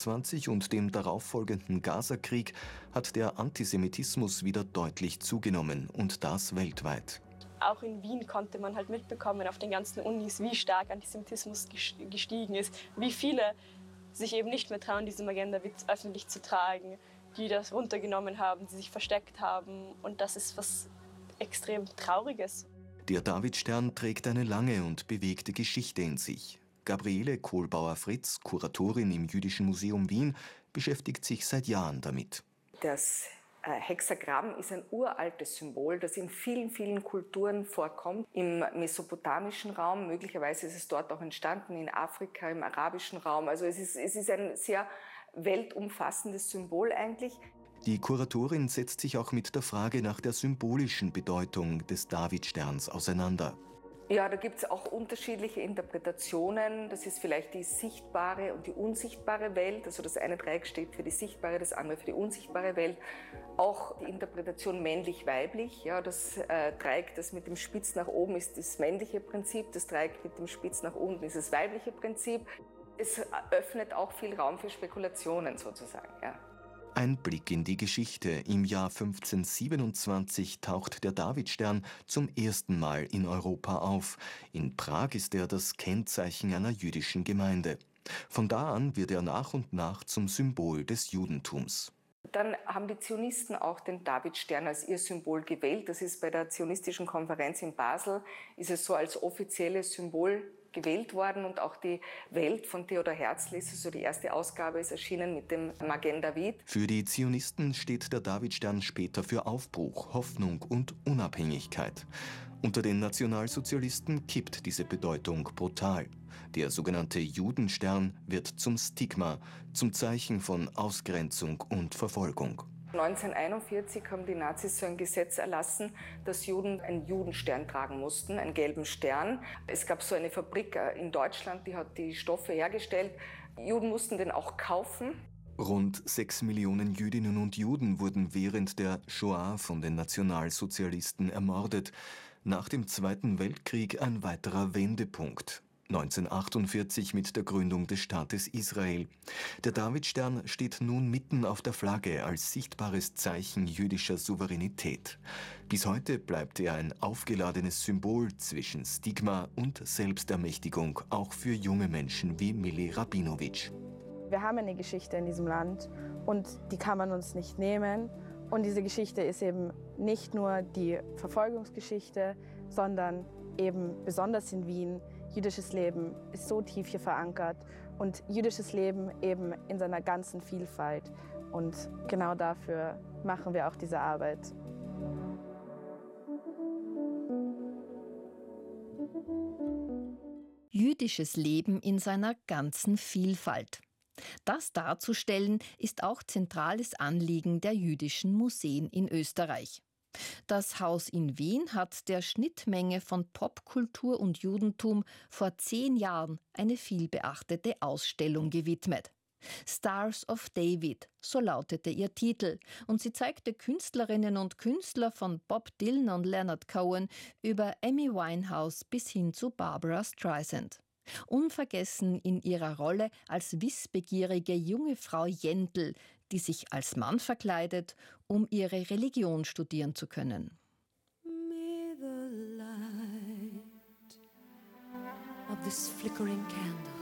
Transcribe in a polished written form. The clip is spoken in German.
20 und dem darauffolgenden Gaza-Krieg hat der Antisemitismus wieder deutlich zugenommen und das weltweit. Auch in Wien konnte man halt mitbekommen auf den ganzen Unis, wie stark Antisemitismus gestiegen ist, wie viele sich eben nicht mehr trauen, diesen Agenda-Witz öffentlich zu tragen, die das runtergenommen haben, die sich versteckt haben, und das ist was extrem Trauriges. Der Davidstern trägt eine lange und bewegte Geschichte in sich. Gabriele Kohlbauer-Fritz, Kuratorin im Jüdischen Museum Wien, beschäftigt sich seit Jahren damit. Das Hexagramm ist ein uraltes Symbol, das in vielen, vielen Kulturen vorkommt. Im mesopotamischen Raum, möglicherweise ist es dort auch entstanden, in Afrika, im arabischen Raum. Also es ist ein sehr weltumfassendes Symbol eigentlich. Die Kuratorin setzt sich auch mit der Frage nach der symbolischen Bedeutung des Davidsterns auseinander. Ja, da gibt es auch unterschiedliche Interpretationen. Das ist vielleicht die sichtbare und die unsichtbare Welt. Also das eine Dreieck steht für die sichtbare, das andere für die unsichtbare Welt. Auch die Interpretation männlich-weiblich. Ja, das Dreieck, das mit dem Spitz nach oben ist, das männliche Prinzip. Das Dreieck mit dem Spitz nach unten ist das weibliche Prinzip. Es öffnet auch viel Raum für Spekulationen sozusagen. Ja. Ein Blick in die Geschichte. Im Jahr 1527 taucht der Davidstern zum ersten Mal in Europa auf. In Prag ist er das Kennzeichen einer jüdischen Gemeinde. Von da an wird er nach und nach zum Symbol des Judentums. Dann haben die Zionisten auch den Davidstern als ihr Symbol gewählt. Das ist bei der Zionistischen Konferenz in Basel, ist es so als offizielles Symbol gewählt worden, und auch die Welt von Theodor Herzl, also die erste Ausgabe, ist erschienen mit dem Magen David. Für die Zionisten steht der Davidstern später für Aufbruch, Hoffnung und Unabhängigkeit. Unter den Nationalsozialisten kippt diese Bedeutung brutal. Der sogenannte Judenstern wird zum Stigma, zum Zeichen von Ausgrenzung und Verfolgung. 1941 haben die Nazis so ein Gesetz erlassen, dass Juden einen Judenstern tragen mussten, einen gelben Stern. Es gab so eine Fabrik in Deutschland, die hat die Stoffe hergestellt. Juden mussten den auch kaufen. Rund 6 Millionen Jüdinnen und Juden wurden während der Shoah von den Nationalsozialisten ermordet. Nach dem Zweiten Weltkrieg ein weiterer Wendepunkt. 1948 mit der Gründung des Staates Israel. Der Davidstern steht nun mitten auf der Flagge als sichtbares Zeichen jüdischer Souveränität. Bis heute bleibt er ein aufgeladenes Symbol zwischen Stigma und Selbstermächtigung, auch für junge Menschen wie Mili Rabinowitsch. Wir haben eine Geschichte in diesem Land und die kann man uns nicht nehmen. Und diese Geschichte ist eben nicht nur die Verfolgungsgeschichte, sondern eben besonders in Wien. Jüdisches Leben ist so tief hier verankert und jüdisches Leben eben in seiner ganzen Vielfalt. Und genau dafür machen wir auch diese Arbeit. Jüdisches Leben in seiner ganzen Vielfalt. Das darzustellen ist auch zentrales Anliegen der jüdischen Museen in Österreich. Das Haus in Wien hat der Schnittmenge von Popkultur und Judentum vor 10 Jahren eine vielbeachtete Ausstellung gewidmet. Stars of David, so lautete ihr Titel, und sie zeigte Künstlerinnen und Künstler von Bob Dylan und Leonard Cohen über Amy Winehouse bis hin zu Barbra Streisand. Unvergessen in ihrer Rolle als wissbegierige junge Frau Jendl, die sich als Mann verkleidet, um ihre Religion studieren zu können. May the light of this flickering candle